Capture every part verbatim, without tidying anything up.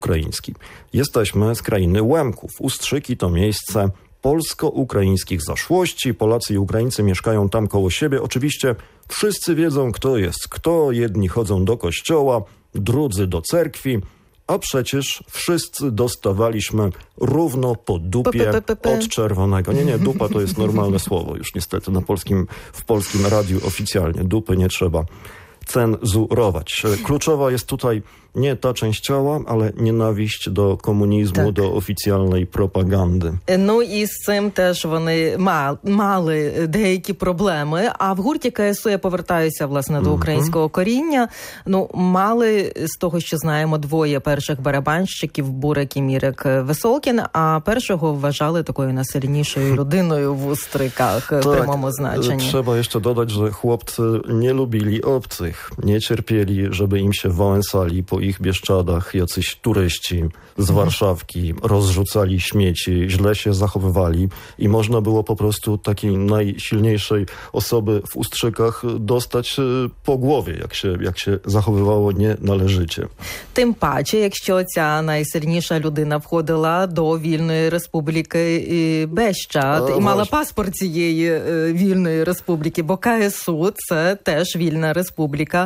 ukraiński. Jesteśmy z krainy Łemków. Ustrzyki to miejsce polsko-ukraińskich zaszłości. Polacy i Ukraińcy mieszkają tam koło siebie. Oczywiście wszyscy wiedzą, kto jest kto. Jedni chodzą do kościoła, drudzy do cerkwi. A przecież wszyscy dostawaliśmy równo po dupie od czerwonego. Nie, nie, dupa to jest normalne słowo już niestety na polskim, w polskim radiu oficjalnie. Dupy nie trzeba cenzurować. Kluczowa jest tutaj nie ta część ciała, ale nienawiść до комунізму, так. до офіційної пропаганди. Ну і з цим теж вони мали деякі проблеми. А в гурті КСУ, я повертаюся, власне, до українського mm-hmm. коріння, ну, мали, з того, що знаємо, двоє перших барабанщиків, Бурик і Мірик Високін, а першого вважали такою найсильнішою людиною в Устриках w прямому значенні. Trzeba jeszcze dodać, że chłopcy nie lubili obcych, nie cierpieli, żeby im się wałęsali po ich Bieszczadach jacyś turyści z Warszawki, rozrzucali śmieci, źle się zachowywali i można było po prostu takiej najsilniejszej osoby w Ustrzykach dostać po głowie, jak się, jak się zachowywało nienależycie. Тим паче, якщо ця найсильніша людина входила до вільної республіки Бещад і мала паспорт цієї вільної республіки, бо КСУ – це теж вільна республіка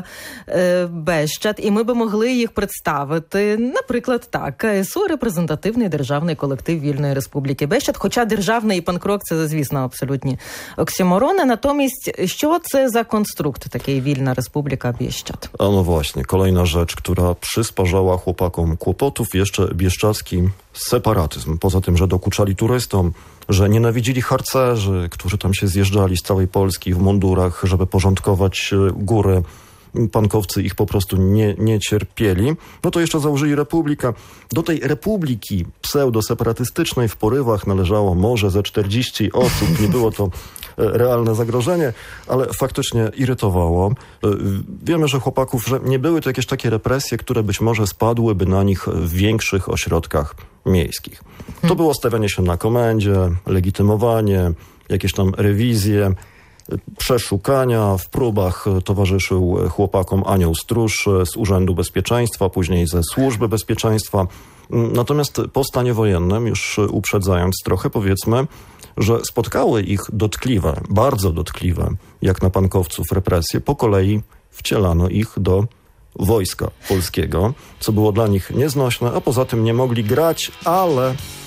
Бещад, і ми би могли їх представити, наприклад, так. КСУ – репрезентативний державний колектив Вільної Республіки Бещад, хоча державний і панкрок – це, звісно, абсолютні оксиморони. Натомість, що це за konstrukt takiej Wilna Republika Bieszczad? A no właśnie, kolejna rzecz, która przysparzała chłopakom kłopotów, jeszcze bieszczadzki separatyzm. Poza tym, że dokuczali turystom, że nienawidzili harcerzy, którzy tam się zjeżdżali z całej Polski w mundurach, żeby porządkować góry. Pankowcy ich po prostu nie, nie cierpieli. No to jeszcze założyli republikę. Do tej republiki pseudoseparatystycznej w porywach należało może ze czterdzieści osób. Nie było to realne zagrożenie, ale faktycznie irytowało. Wiemy, że chłopaków, że nie były to jakieś takie represje, które być może spadłyby na nich w większych ośrodkach miejskich. To było stawianie się na komendzie, legitymowanie, jakieś tam rewizje, przeszukania. W próbach towarzyszył chłopakom anioł stróż z Urzędu Bezpieczeństwa, później ze Służby Bezpieczeństwa. Natomiast po stanie wojennym, już uprzedzając trochę, powiedzmy, że spotkały ich dotkliwe, bardzo dotkliwe, jak na pankowców, represje. Po kolei wcielano ich do wojska polskiego, co było dla nich nieznośne, a poza tym nie mogli grać, ale